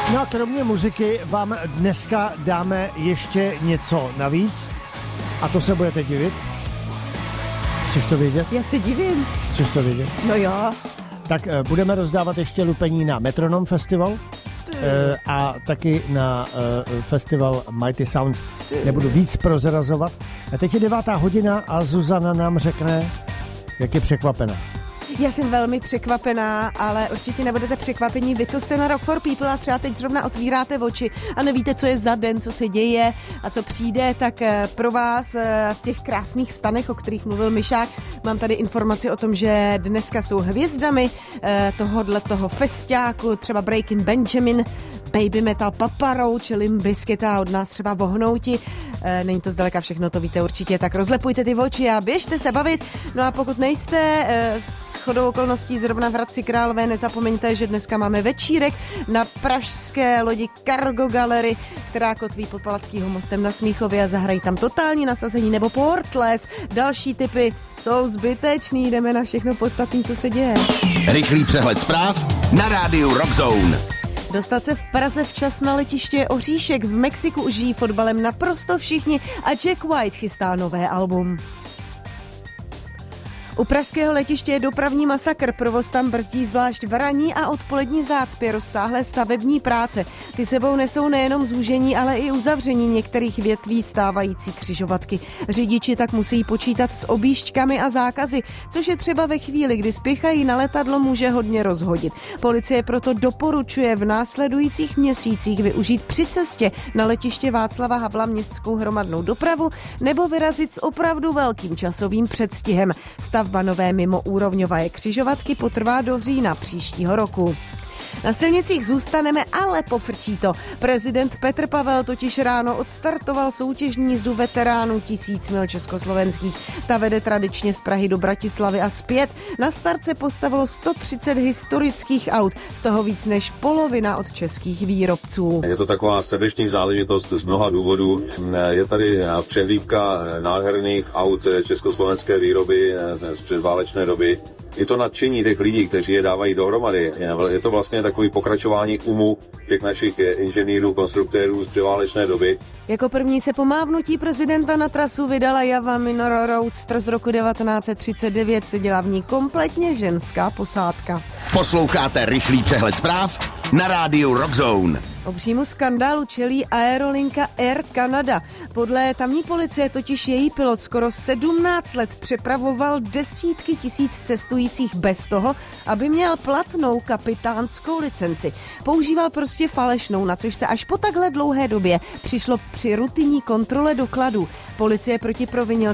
No a kromě muziky vám dneska dáme ještě něco navíc. A to se budete divit. Chceš to vědět? Já se divím. Chceš to vědět? No jo. Tak budeme rozdávat ještě lupení na Metronom Festival a taky na festival Mighty Sounds. Nebudu víc prozrazovat. A teď je 9:00 a Zuzana nám řekne, jak je překvapená. Já jsem velmi překvapená, ale určitě nebudete překvapení. Vy, co jste na Rock for People a třeba teď zrovna otvíráte oči a nevíte, co je za den, co se děje a co přijde, tak pro vás v těch krásných stanech, o kterých mluvil Myšák, mám tady informaci o tom, že dneska jsou hvězdami toho festiáku, třeba Breaking Benjamin, Baby Metal, Papa Roach, Limp Bizkit a od nás třeba Vohnouti. Není to zdaleka všechno, to víte určitě, tak rozlepujte ty oči a běžte se bavit. No a pokud nejste shodou okolností zrovna v Hradci Králové, nezapomeňte, že dneska máme večírek na pražské lodi Cargo Gallery, která kotví pod Palackým mostem na Smíchově a zahrají tam Totální nasazení nebo Portless. Další tipy jsou zbytečný, jdeme na všechno podstatné, co se děje. Rychlý přehled zpráv na rádiu Rock Zone. Dostat se v Praze včas na letiště Oříšek, v Mexiku už žijí fotbalem naprosto všichni a Jack White chystá nové album. U pražského letiště je dopravní masakr, provoz tam brzdí zvlášť v ranní a odpolední zácpě rozsáhlé stavební práce. Ty sebou nesou nejenom zúžení, ale i uzavření některých větví stávající křižovatky. Řidiči tak musí počítat s objížďkami a zákazy, což je třeba ve chvíli, kdy spěchají na letadlo, může hodně rozhodit. Policie proto doporučuje v následujících měsících využít při cestě na letiště Václava Havla městskou hromadnou dopravu nebo vyrazit s opravdu velkým časovým předstihem. Stavba nové mimoúrovňové křižovatky potrvá do října příštího roku. Na silnicích zůstaneme, ale pofrčí to. Prezident Petr Pavel totiž ráno odstartoval soutěžní jízdu veteránů 1000 mil československých. Ta vede tradičně z Prahy do Bratislavy a zpět. Na start se postavilo 130 historických aut, z toho víc než polovina od českých výrobců. Je to taková srdeční záležitost z mnoha důvodů. Je tady přehlídka nádherných aut československé výroby z předválečné doby. Je to nadšení těch lidí, kteří je dávají dohromady. Je to vlastně takový pokračování těch našich inženýrů, konstruktérů z předválečné doby. Jako první se po mávnutí prezidenta na trasu vydala Java Minor Roadster z roku 1939. Seděla v ní kompletně ženská posádka. Posloucháte rychlý přehled zpráv na rádiu Rock Zone. Obřímu skandálu čelí aerolinka Air Canada. Podle tamní policie totiž její pilot skoro 17 let přepravoval desítky tisíc cestujících bez toho, aby měl platnou kapitánskou licenci. Používal prostě falešnou, na což se až po takhle dlouhé době přišlo při rutinní kontrole dokladů. Policie proti provinil